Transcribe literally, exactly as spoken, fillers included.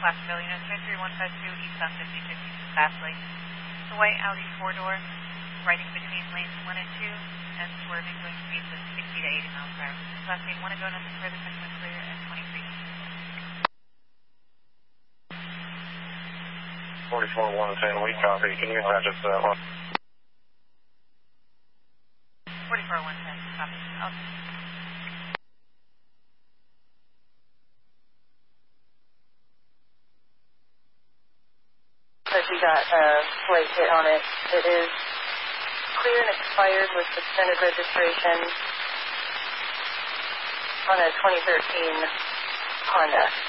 Placerville, Unit three three one five two, eastbound fifty fifty, Fastly. The white Audi four-door, riding between lanes one and two, and swerving going speeds of sixty to eighty miles per hour. Last name one to go, nothing further, section clear at twenty-three. forty-four one ten, we copy. Can you attach us to that one? forty-four one ten, copy. Okay. Says you got a plate hit on it. It is clear and expired with suspended registration on a twenty thirteen Honda.